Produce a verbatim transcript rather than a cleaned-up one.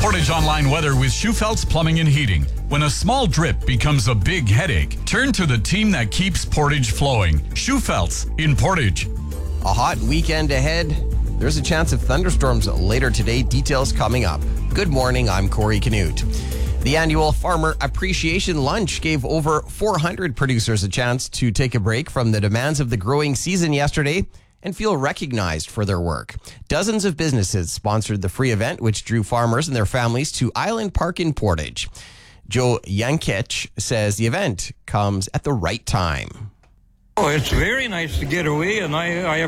Portage Online weather with Schufelt's Plumbing and Heating. When a small drip becomes a big headache, turn to the team that keeps Portage flowing. Schufelt's in Portage. A hot weekend ahead. There's a chance of thunderstorms later today. Details coming up. Good morning, I'm Corey Canute. The annual Farmer Appreciation Lunch gave over four hundred producers a chance to take a break from the demands of the growing season yesterday and feel recognized for their work. Dozens of businesses sponsored the free event, which drew farmers and their families to Island Park in Portage. Joe Yankich says the event comes at the right time. Oh, it's very nice to get away, and I, I